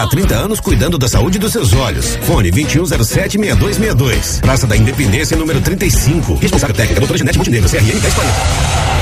Há 30 anos cuidando da saúde dos seus olhos. Fone 2107-6262. Praça da Independência, número 35. Responsável técnica, doutora Ginete Montenegro, CRM 1040.